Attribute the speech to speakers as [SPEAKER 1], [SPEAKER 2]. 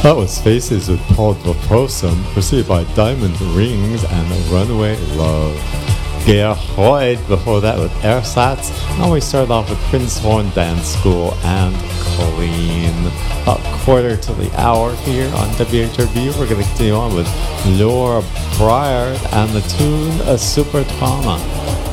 [SPEAKER 1] That was Faces with Paul Possum, preceded by Diamond Rings and Runaway Love. Gerhoid before that with Ersatz, and we started off with Prinzhorn Dance School and Clean. About quarter to the hour here on WHRB, we're going to continue on with Laura Briard and the tune A Super Trauma.